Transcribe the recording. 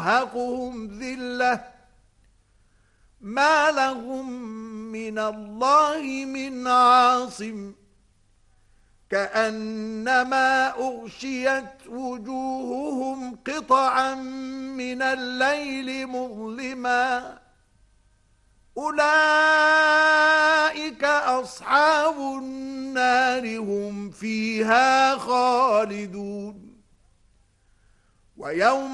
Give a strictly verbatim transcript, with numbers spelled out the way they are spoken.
ترهقهم ذلة ما لهم من الله من عاصم كأنما أغشيت وجوههم قطعا من الليل مظلما أولئك أصحاب النار هم فيها خالدون ويوم